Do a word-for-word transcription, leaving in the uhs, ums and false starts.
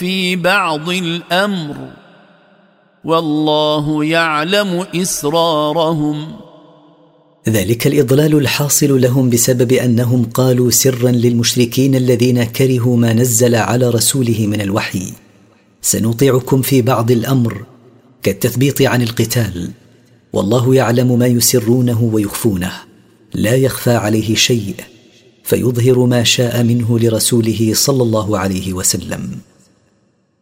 في بعض الأمر والله يعلم إسرارهم. ذلك الإضلال الحاصل لهم بسبب أنهم قالوا سرا للمشركين الذين كرهوا ما نزل على رسوله من الوحي: سنطيعكم في بعض الأمر، كالتثبيط عن القتال، والله يعلم ما يسرونه ويخفونه، لا يخفى عليه شيء، فيظهر ما شاء منه لرسوله صلى الله عليه وسلم.